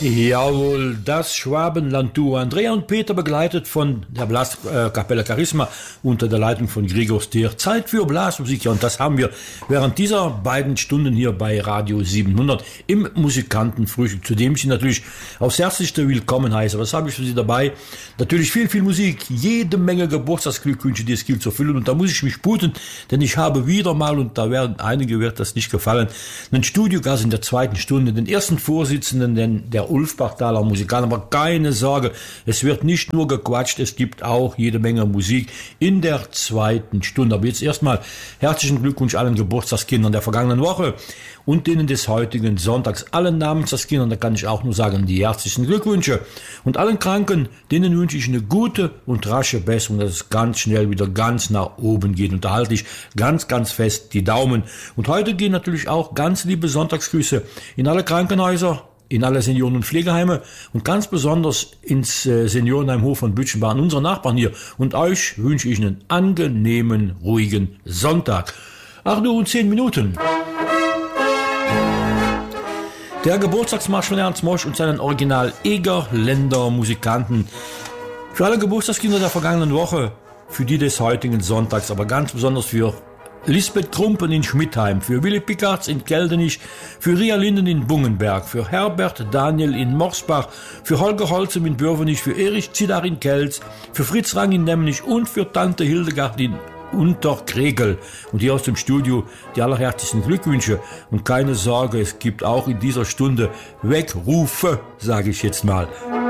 Jawohl, das Schwabenland-Duo Andrea und Peter, begleitet von der Blaskapelle Charisma unter der Leitung von Gregor Stier. Zeit für Blasmusik, ja, und das haben wir während dieser beiden Stunden hier bei Radio 700 im Musikantenfrühstück, zu dem ich Sie natürlich aufs Herzlichste willkommen heiße. Was habe ich für Sie dabei? Natürlich viel Musik, jede Menge Geburtstagsglückwünsche, die es gilt zu füllen, und da muss ich mich sputen, denn ich habe wieder mal, und da werden einige wird das nicht gefallen, einen Studiogast in der zweiten Stunde, den ersten Vorsitzenden der Ulfbachtaler Musikanten. Aber keine Sorge, es wird nicht nur gequatscht, es gibt auch jede Menge Musik in der zweiten Stunde. Aber jetzt erstmal herzlichen Glückwunsch allen Geburtstagskindern der vergangenen Woche und denen des heutigen Sonntags. Allen Namenstagskindern, da kann ich auch nur sagen, die herzlichen Glückwünsche. Und allen Kranken, denen wünsche ich eine gute und rasche Besserung, dass es ganz schnell wieder ganz nach oben geht. Und da halte ich ganz fest die Daumen. Und heute gehen natürlich auch ganz liebe Sonntagsgrüße in alle Krankenhäuser, in alle Senioren- und Pflegeheime und ganz besonders ins Seniorenheim Hof von Bütchenbach, unsere Nachbarn hier. Und euch wünsche ich einen angenehmen, ruhigen Sonntag. 8:10 Minuten. Der Geburtstagsmarsch von Ernst Mosch und seinen Original Egerländer Musikanten. Für alle Geburtstagskinder der vergangenen Woche, für die des heutigen Sonntags, aber ganz besonders für Lisbeth Krumpen in Schmidtheim, für Willi Pickards in Keldenich, für Ria Linden in Bungenberg, für Herbert Daniel in Morsbach, für Holger Holzem in Börvenich, für Erich Zidar in Kelz, für Fritz Rang in Nemnich und für Tante Hildegard in Unterkregel. Und hier aus dem Studio die allerherzlichsten Glückwünsche. Und keine Sorge, es gibt auch in dieser Stunde Wegrufe, sage ich jetzt mal.